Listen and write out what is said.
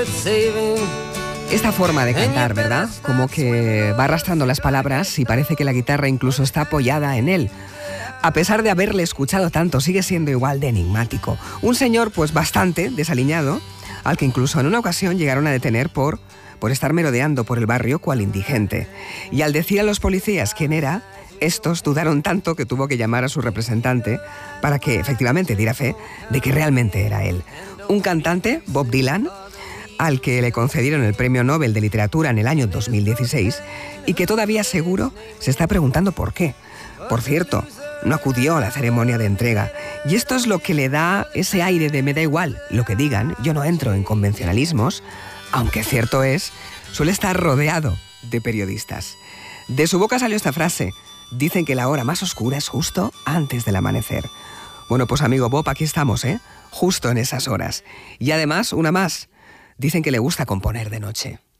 Esta forma de cantar, ¿verdad? Como que va arrastrando las palabras y parece que la guitarra incluso está apoyada en él. A pesar de haberle escuchado tanto, sigue siendo igual de enigmático. Un señor, pues bastante desaliñado, al que incluso en una ocasión llegaron a detener por estar merodeando por el barrio cual indigente. Y al decir a los policías quién era, estos dudaron tanto que tuvo que llamar a su representante para que efectivamente diera fe de que realmente era él. Un cantante, Bob Dylan, al que le concedieron el Premio Nobel de Literatura en el año 2016 y que todavía seguro se está preguntando por qué. Por cierto, no acudió a la ceremonia de entrega y esto es lo que le da ese aire de me da igual lo que digan, yo no entro en convencionalismos, aunque cierto es, suele estar rodeado de periodistas. De su boca salió esta frase: dicen que la hora más oscura es justo antes del amanecer. Bueno, pues amigo Bob, aquí estamos, justo en esas horas. Y además, una más. Dicen que le gusta componer de noche.